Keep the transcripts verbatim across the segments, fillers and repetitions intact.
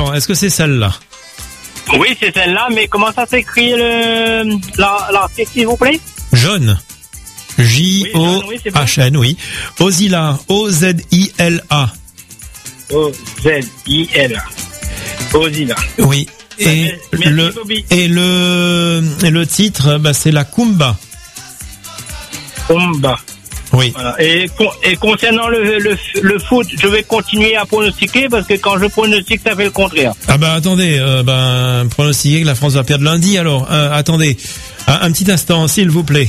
Alors, est-ce que c'est celle-là? Oui, c'est celle-là, mais comment ça s'écrit le l'article, s'il vous plaît? Jaune. J O H N, oui. Ozila, O Z I L A. O Z I L A. Ozila. Oui. Et Merci, le Bobby. et le et le titre, bah, c'est la Kumba. Kumba. Oui. Voilà. Et, et concernant le, le, le foot, je vais continuer à pronostiquer parce que quand je pronostique, ça fait le contraire. Ah bah attendez, euh, ben pronostiquez que la France va perdre lundi. Alors, euh, attendez, un, un petit instant, s'il vous plaît.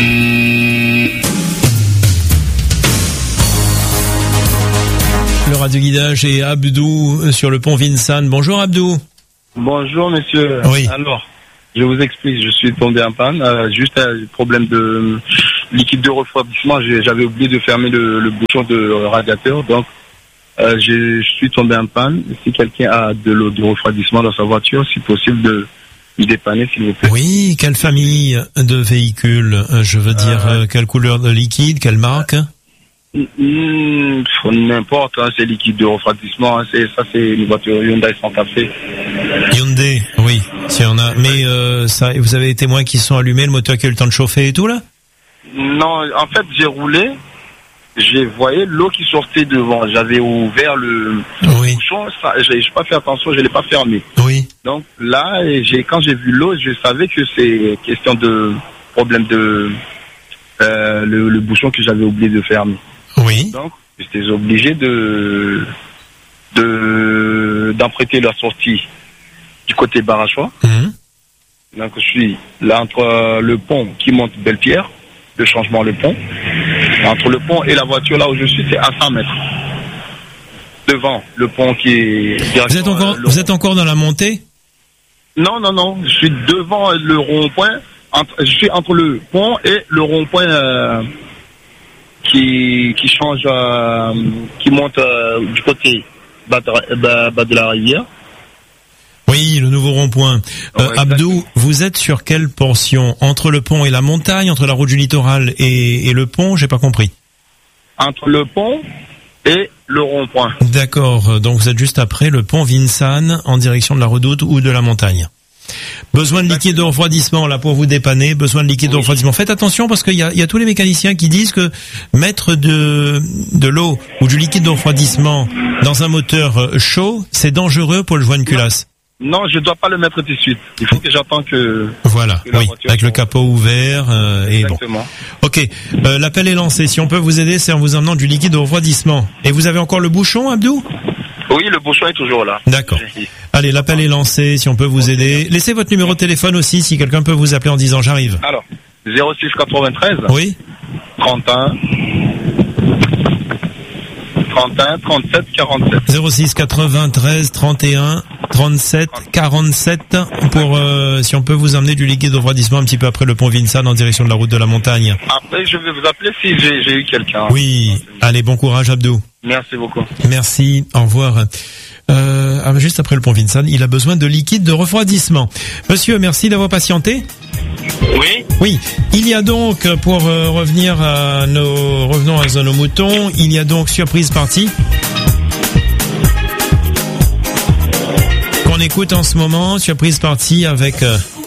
Le radio guidage et Abdou sur le pont Vincennes. Bonjour Abdou. Bonjour monsieur. Oui. Alors, je vous explique, je suis tombé en panne, euh, juste un problème de liquide de refroidissement, j'ai, j'avais oublié de fermer le, le bouchon de radiateur, donc euh, j'ai, je suis tombé en panne. Si quelqu'un a de l'eau de refroidissement dans sa voiture, si possible de me dépanner s'il vous plaît. Oui, quelle famille de véhicules, je veux dire, euh, quelle couleur de liquide, quelle marque? Mmh, n'importe, hein, c'est liquide de refroidissement, hein, c'est, ça c'est une voiture Hyundai Santa Fe. Hyundai, oui, s'il y en a. Mais euh, ça, vous avez des témoins qui sont allumés, le moteur qui a eu le temps de chauffer et tout là? Non, en fait j'ai roulé, j'ai voyé l'eau qui sortait devant, j'avais ouvert le oui. bouchon, ça, j'ai, j'ai pas fait attention, je l'ai pas fermé. Oui. Donc là, j'ai, quand j'ai vu l'eau, je savais que c'est question de problème de euh, le, le bouchon que j'avais oublié de fermer. Oui. Donc j'étais obligé de de d'emprunter la sortie du côté Barachois. Mmh. Donc je suis là entre le pont qui monte Belle-Pierre, le changement le pont. Entre le pont et la voiture là où je suis, c'est à cent mètres. Devant le pont qui est... Vous êtes encore, euh, vous êtes encore dans la montée? Non, non, non. Je suis devant le rond-point. Entre, je suis entre le pont et le rond-point euh, qui, qui change, euh, qui monte euh, du côté bas de, bas, bas de la rivière. Oui, le nouveau rond-point. Euh, ouais, Abdou, vous êtes sur quelle portion? Entre le pont et la montagne, entre la route du littoral et, et le pont? J'ai pas compris. Entre le pont et le rond-point. D'accord, donc vous êtes juste après le pont Vincennes en direction de la Redoute ou de la montagne. Besoin de liquide de refroidissement là pour vous dépanner, besoin de liquide oui. de refroidissement. Faites attention parce qu'il y a, il y a tous les mécaniciens qui disent que mettre de, de l'eau ou du liquide de refroidissement dans un moteur chaud, c'est dangereux pour le joint de culasse. Non, je dois pas le mettre tout de suite. Il faut que j'attends que... Voilà, que oui, avec le capot ouvert euh, et exactement. Bon. Ok, euh, l'appel est lancé. Si on peut vous aider, c'est en vous emmenant du liquide de refroidissement. Et vous avez encore le bouchon, Abdou? Oui, le bouchon est toujours là. D'accord. Allez, l'appel est lancé. Si on peut vous aider, laissez votre numéro de téléphone aussi si quelqu'un peut vous appeler en disant j'arrive. Alors, zéro six quatre-vingt-treize. Oui. trente et un. trente et un, trente-sept, quarante-sept. zéro six quatre-vingt-treize, trente et un, trente-sept, quarante-sept pour euh, si on peut vous emmener du liquide de refroidissement un petit peu après le pont Vincennes en direction de la route de la montagne. Après, je vais vous appeler si j'ai, j'ai eu quelqu'un. Oui. Allez, bon courage, Abdou. Merci beaucoup. Merci. Au revoir. Euh, ah, juste après le pont Vincennes, il a besoin de liquide de refroidissement. Monsieur, merci d'avoir patienté. Oui. Oui. Il y a donc, pour euh, revenir à nos, revenons à nos moutons, il y a donc surprise party. Qu'on écoute en ce moment, surprise party avec, euh,